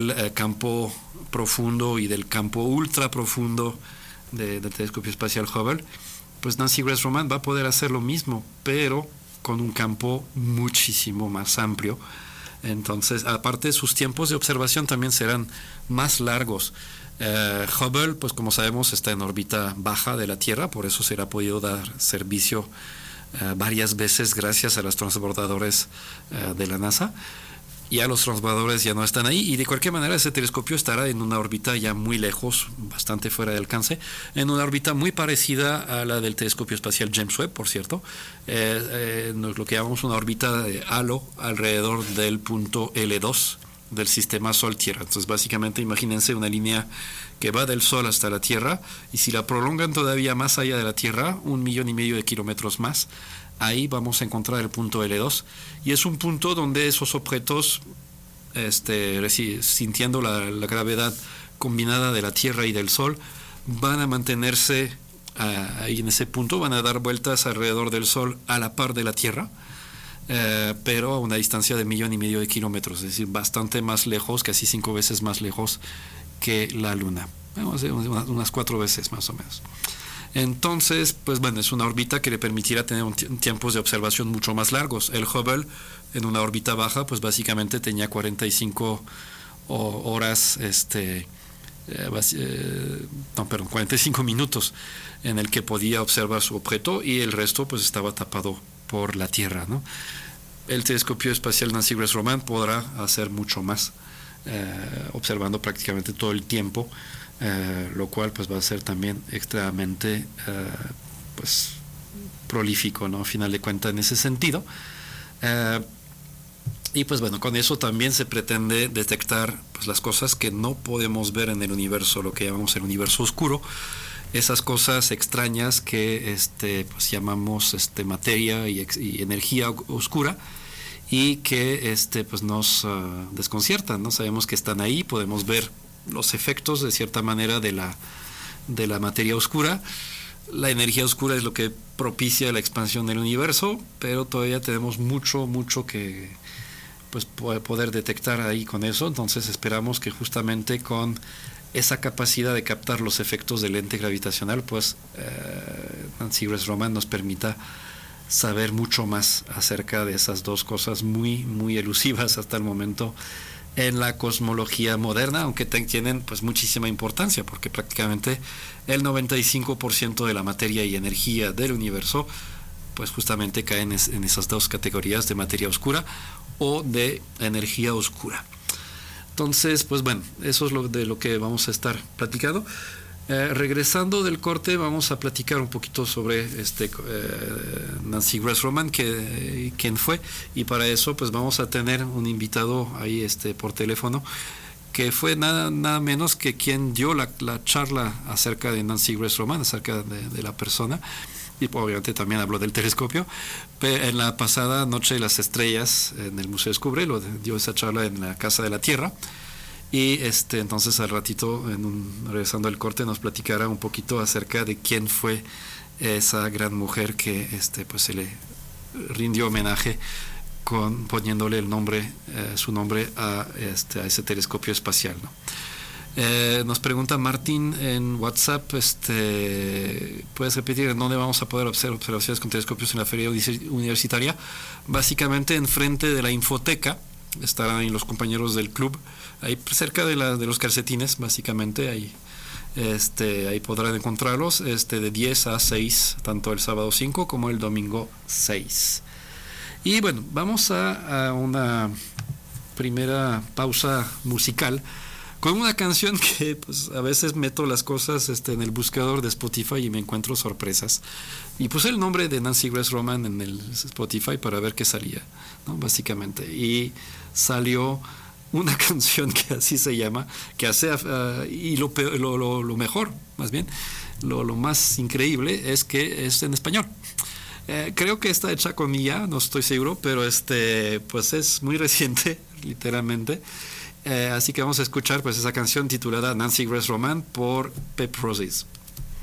del campo profundo y del campo ultra profundo del telescopio espacial Hubble, pues Nancy Grace Roman va a poder hacer lo mismo, pero con un campo muchísimo más amplio. Entonces, aparte, sus tiempos de observación también serán más largos. Hubble, pues como sabemos, está en órbita baja de la Tierra, por eso se le ha podido dar servicio varias veces gracias a los transbordadores de la NASA. Ya los transbordadores ya no están ahí, y de cualquier manera ese telescopio estará en una órbita ya muy lejos, bastante fuera de alcance, en una órbita muy parecida a la del telescopio espacial James Webb, por cierto, lo que llamamos una órbita de halo alrededor del punto L2 del sistema Sol-Tierra. Entonces básicamente imagínense una línea que va del Sol hasta la Tierra, y si la prolongan todavía más allá de la Tierra, 1,5 millones de kilómetros más, ahí vamos a encontrar el punto L2, y es un punto donde esos objetos, sintiendo la gravedad combinada de la Tierra y del Sol, van a mantenerse ahí en ese punto, van a dar vueltas alrededor del Sol a la par de la Tierra, pero a una distancia de 1,5 millones de kilómetros, es decir, bastante más lejos, casi 5 veces más lejos que la Luna, unas 4 veces más o menos. Entonces, pues bueno, es una órbita que le permitirá tener tiempos de observación mucho más largos. El Hubble, en una órbita baja, pues básicamente tenía 45 horas, 45 minutos en el que podía observar su objeto, y el resto pues estaba tapado por la Tierra, ¿no? El telescopio espacial Nancy Grace Roman podrá hacer mucho más, observando prácticamente todo el tiempo, lo cual pues va a ser también extremadamente pues prolífico, ¿no? A final de cuentas, en ese sentido. Y pues bueno, con eso también se pretende detectar pues las cosas que no podemos ver en el universo, lo que llamamos el universo oscuro, esas cosas extrañas que pues llamamos materia y energía oscura, y que pues nos desconciertan, ¿no? Sabemos que están ahí, podemos ver los efectos de cierta manera de la materia oscura. La energía oscura es lo que propicia la expansión del universo, pero todavía tenemos mucho que pues poder detectar ahí con eso. Entonces esperamos que justamente con esa capacidad de captar los efectos del lente gravitacional, pues Nancy Grace Roman nos permita saber mucho más acerca de esas dos cosas muy elusivas hasta el momento en la cosmología moderna, aunque tienen pues muchísima importancia, porque prácticamente el 95% de la materia y energía del universo pues justamente caen en esas dos categorías de materia oscura o de energía oscura. Entonces, pues bueno, eso es de lo que vamos a estar platicando. Regresando del corte, vamos a platicar un poquito sobre Nancy Grace Roman, quién fue, y para eso pues vamos a tener un invitado ahí por teléfono, que fue nada menos que quien dio la charla acerca de Nancy Grace Roman, acerca de la persona, y obviamente también habló del telescopio. En la pasada Noche de las Estrellas en el Museo Descubre, dio esa charla en la Casa de la Tierra. Y entonces al ratito, regresando al corte, nos platicará un poquito acerca de quién fue esa gran mujer que pues se le rindió homenaje poniéndole el nombre, su nombre a ese telescopio espacial, ¿no? Nos pregunta Martín en WhatsApp, ¿puedes repetir en dónde vamos a poder hacer observaciones con telescopios en la feria universitaria? Básicamente enfrente de la Infoteca. Estarán ahí los compañeros del club, ahí cerca de los calcetines, básicamente, ahí podrán encontrarlos, de 10 a 6, tanto el sábado 5 como el domingo 6. Y bueno, vamos a una primera pausa musical con una canción que pues a veces meto las cosas en el buscador de Spotify y me encuentro sorpresas, y puse el nombre de Nancy Grace Roman en el Spotify para ver qué salía, ¿no? Básicamente, y salió una canción que así se llama, que hace y lo mejor, más bien lo más increíble es que es en español. Creo que está hecha con IA, no estoy seguro, pero pues es muy reciente, literalmente. Así que vamos a escuchar pues esa canción titulada Nancy Grace Roman por Pep Roses.